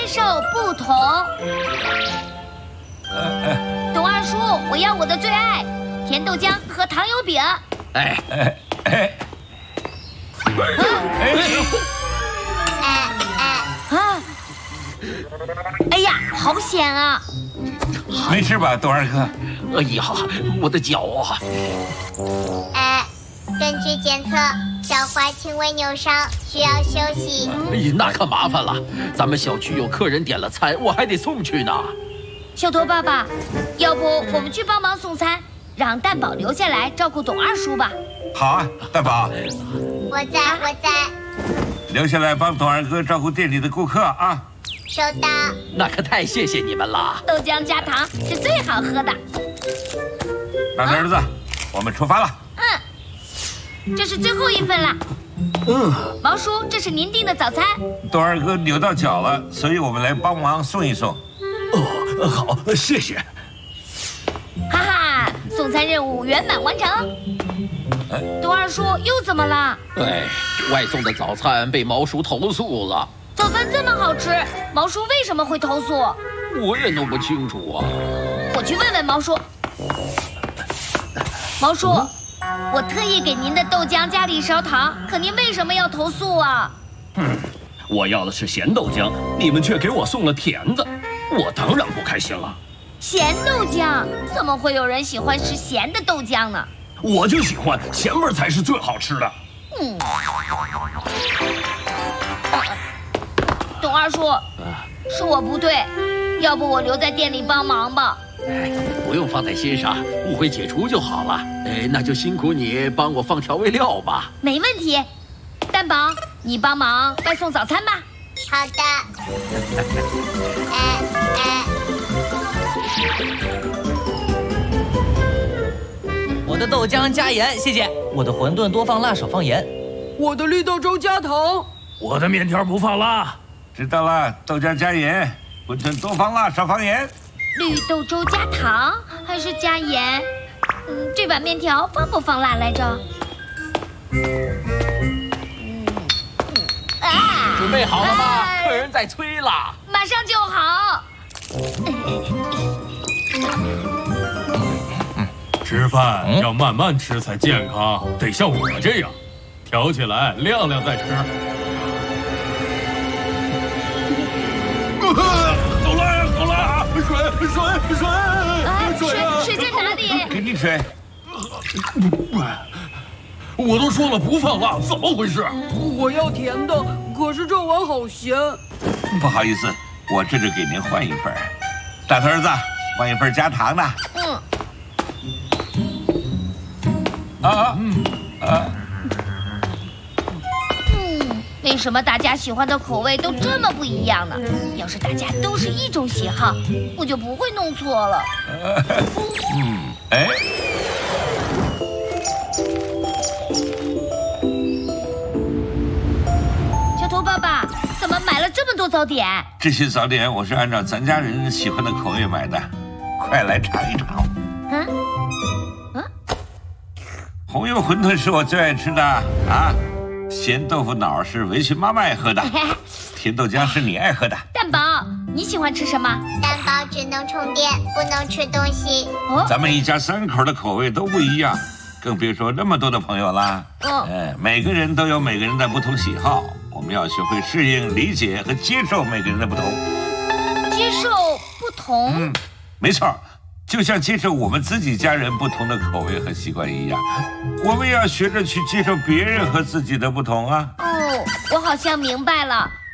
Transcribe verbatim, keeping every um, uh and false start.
受不同。董二叔，我要我的最爱——甜豆浆和糖油饼。 哎哎哎！ 啊！哎呀，好险啊！ 没事吧，董二哥？ 哎呀，我的脚啊！ 哎，根据检测，小花轻微扭伤，需要休息。 哎呀，那可麻烦了，咱们小区有客人点了餐，我还得送去呢。 小驼爸爸，要不我们去帮忙送餐，让蛋宝留下来照顾董二叔吧？ 好啊，蛋宝， 我在，我在。 留下来帮董二哥照顾店里的顾客啊。 收到。 那可太谢谢你们了。 豆浆加糖是最好喝的。 大儿子，我们出发了。 嗯，这是最后一份了。嗯，毛叔，这是您订的早餐。 董二哥扭到脚了，所以我们来帮忙送一送。 哦，好，谢谢。 哈哈，送餐任务圆满完成。董二叔又怎么了？ 哎，外送的早餐被毛叔投诉了。 早餐这么好吃，毛叔为什么会投诉？ 我也弄不清楚啊。 我去问问毛叔。毛叔，我特意给您的豆浆加了一勺糖，可您为什么要投诉啊？ 嗯，我要的是咸豆浆，你们却给我送了甜的，我当然不开心了。 咸豆浆？怎么会有人喜欢吃咸的豆浆呢？ 我就喜欢咸味才是最好吃的。 嗯。董二叔，是我不对，要不我留在店里帮忙吧。 哎，不用放在心上，误会解除就好了。哎，那就辛苦你帮我放调味料吧。 没问题，蛋宝，你帮忙外送早餐吧。 好的。哎哎。 我的豆浆加盐，谢谢。我的馄饨多放辣，少放盐。 我的绿豆粥加糖。 我的面条不放辣。 知道了，豆浆加盐，馄饨多放辣，少放盐。 绿豆粥加糖还是加盐？嗯，这碗面条放不放辣来着？嗯嗯啊！准备好了吗？哎、客人在催了。 马上就好。 吃饭要慢慢吃才健康，得像我这样，挑起来晾晾再吃。走了，走了，水水水水啊！水在哪里？ 给你水。 我都说了不放辣，怎么回事？ 我要甜的，可是这碗好咸。 不好意思，我这就给您换一份。大头儿子，换一份加糖的。 嗯。 啊嗯啊嗯，为什么大家喜欢的口味都这么不一样呢？要是大家都是一种喜好，我就不会弄错了。 嗯，哎， 小头爸爸，怎么买了这么多早点？ 这些早点我是按照咱家人喜欢的口味买的，快来尝一尝。嗯。红油馄饨是我最爱吃的啊，咸豆腐脑是围裙妈妈爱喝的，甜豆浆是你爱喝的。 蛋宝，你喜欢吃什么？ 蛋宝只能充电，不能吃东西。 哦，咱们一家三口的口味都不一样，更别说那么多的朋友啦。嗯，哎，每个人都有每个人的不同喜好，我们要学会适应、理解和接受每个人的不同。 接受不同？ 嗯，没错。就像接受我们自己家人不同的口味和习惯一样，我们也要学着去接受别人和自己的不同啊。 哦，我好像明白了，